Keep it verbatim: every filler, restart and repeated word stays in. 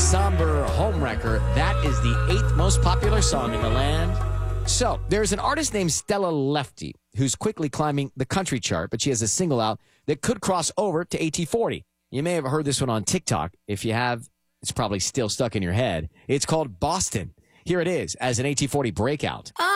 somber homewrecker. That is the eighth most popular song in the land. So, there's an artist named Stella Lefty who's quickly climbing the country chart, but she has a single out that could cross over to A T forty. You may have heard this one on TikTok. If you have, it's probably still stuck in your head. It's called Boston. Here it is as an A T forty breakout. Oh.